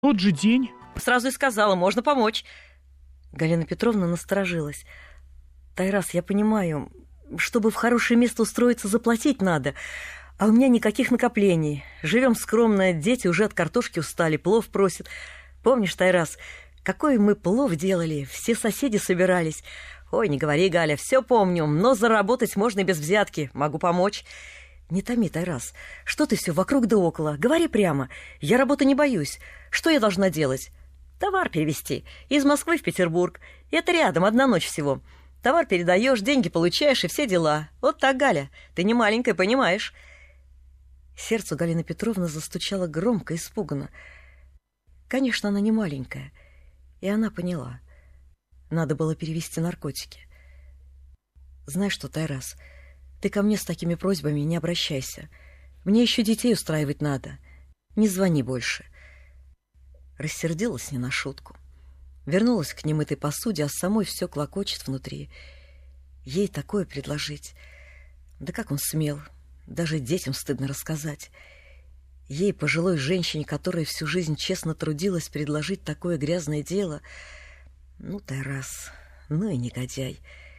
Тот же день. Сразу и сказала, можно помочь. Галина Петровна насторожилась. Тайрас, я понимаю, чтобы в хорошее место устроиться, заплатить надо, а у меня никаких накоплений. Живем скромно, дети уже от картошки устали, плов просят. Помнишь, Тайрас, какой мы плов делали, все соседи собирались. Ой, не говори, Галя, все помню, но заработать можно и без взятки, могу помочь. Не томи, Тайрас, что ты все вокруг да около, говори прямо, я работы не боюсь. Что я должна делать? Товар перевезти из Москвы в Петербург. Это рядом, одна ночь всего. Товар передаешь, деньги получаешь и все дела. Вот так, Галя, ты не маленькая, понимаешь? Сердце Галины Петровны застучало громко, испуганно. Конечно, она не маленькая, и она поняла. Надо было перевезти наркотики. Знаешь что, Тайрас, ты ко мне с такими просьбами не обращайся. Мне еще детей устраивать надо. Не звони больше. Рассердилась не на шутку. Вернулась к немытой посуде, а самой все клокочет внутри. Ей такое предложить. Да как он смел? Даже детям стыдно рассказать. Ей, пожилой женщине, которая всю жизнь честно трудилась, предложить такое грязное дело. Ну, Тайрас, ну и негодяй.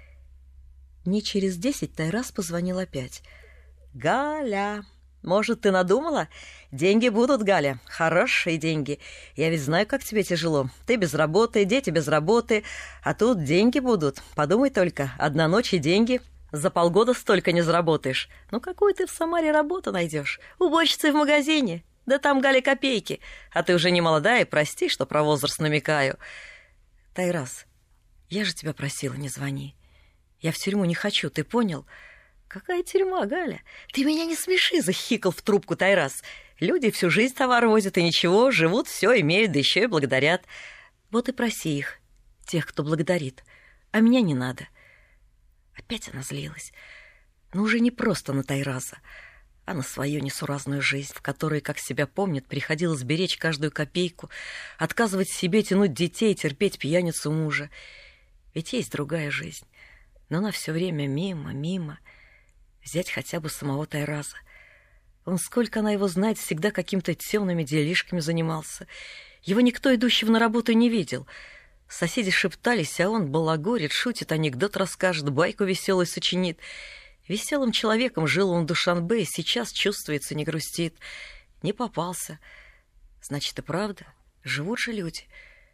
Не через 10 Тайрас позвонил опять. «Галя, может, ты надумала? Деньги будут, Галя, хорошие деньги. Я ведь знаю, как тебе тяжело. Ты без работы, дети без работы, а тут деньги будут. Подумай только, одна ночь и деньги. За полгода столько не заработаешь. Ну, какую ты в Самаре работу найдешь? Уборщицей в магазине? Да там, Галя, копейки. А ты уже не молодая, прости, что про возраст намекаю. Тайрас, я же тебя просила, не звони. Я в тюрьму не хочу, ты понял? Какая тюрьма, Галя? Ты меня не смеши, захихикал в трубку Тайрас. Люди всю жизнь товар возят и ничего, живут, все имеют, да еще и благодарят. Вот и проси их, тех, кто благодарит. А меня не надо. Опять она злилась. Но уже не просто на Тайраса, а на свою несуразную жизнь, в которой, как себя помнит, приходилось беречь каждую копейку, отказывать себе тянуть детей, терпеть пьяницу мужа. Ведь есть другая жизнь. Но она все время мимо. Взять хотя бы самого Тайраса. Он, сколько она его знает, всегда какими-то темными делишками занимался. Его никто, идущего на работу, не видел. Соседи шептались, а он балагурит, шутит, анекдот расскажет, байку веселую сочинит. Веселым человеком жил он в Душанбе, и сейчас чувствуется, не грустит. Не попался. Значит, и правда, живут же люди.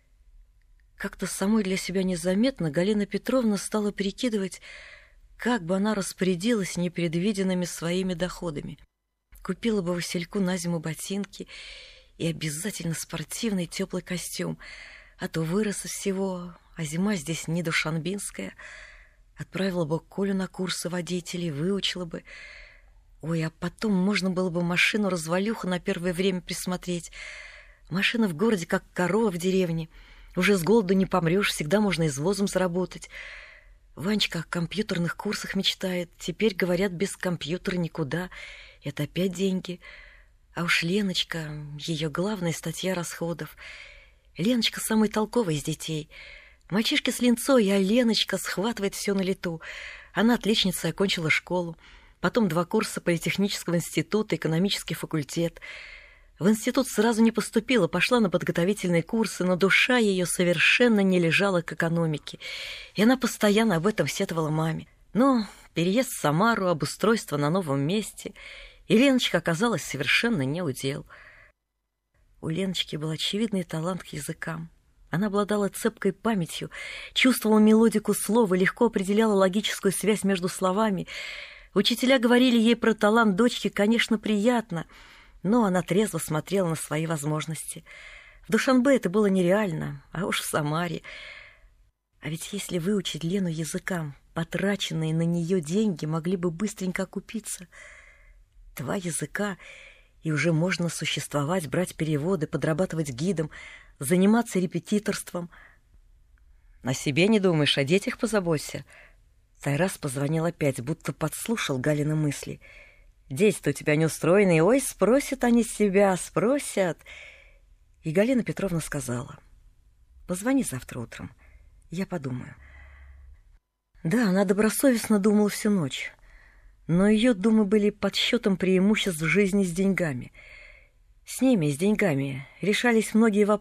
Как-то самой для себя незаметно Галина Петровна стала прикидывать, как бы она распорядилась непредвиденными своими доходами. Купила бы Васильку на зиму ботинки и обязательно спортивный теплый костюм, а то вырос из всего, а зима здесь не душанбинская. Отправила бы Колю на курсы водителей, выучила бы. Ой, а потом можно было бы машину-развалюху на первое время присмотреть. Машина в городе, как корова в деревне. Уже с голоду не помрешь, всегда можно извозом заработать. Ванечка о компьютерных курсах мечтает. Теперь, говорят, без компьютера никуда. Это опять деньги. А уж Леночка, ее главная статья расходов. Леночка самый толковый из детей. Мальчишки с линцой, а Леночка схватывает все на лету. Она отличница, окончила школу. Потом 2 курса политехнического института, экономический факультет. В институт сразу не поступила, пошла на подготовительные курсы, но душа ее совершенно не лежала к экономике, и она постоянно об этом сетовала маме. Но переезд в Самару, обустройство на новом месте, и Леночка оказалась совершенно не удел. У Леночки был очевидный талант к языкам. Она обладала цепкой памятью, чувствовала мелодику слова, легко определяла логическую связь между словами. Учителя говорили ей про талант дочки, конечно, приятно, но она трезво смотрела на свои возможности. В Душанбе это было нереально, а уж в Самаре. А ведь если выучить Лену языкам, потраченные на нее деньги могли бы быстренько окупиться. 2 языка, и уже можно существовать, брать переводы, подрабатывать гидом, заниматься репетиторством. О себе не думаешь, о детях позаботься. Тайрас позвонил опять, будто подслушал Галины мысли. Дети-то у тебя не устроены, ой, спросят они себя, спросят. И Галина Петровна сказала: позвони завтра утром, я подумаю. Да, она добросовестно думала всю ночь, но ее думы были подсчетом преимуществ жизни с деньгами. С ними, с деньгами, решались многие вопросы.